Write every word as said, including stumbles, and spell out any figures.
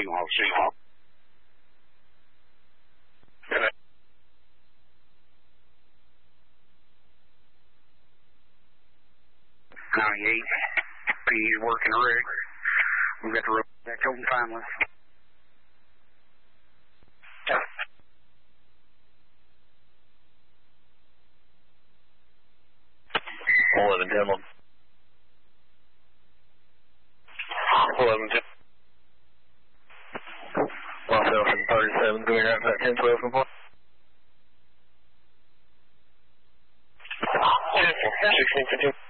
Seahawk, Seahawk. ninety-eight. He's working the rig. We've got the rope back open finally. eleven ten one. eleven ten. Myself and thirty-seven, going out at ten twelve from point. sixteen fifteen.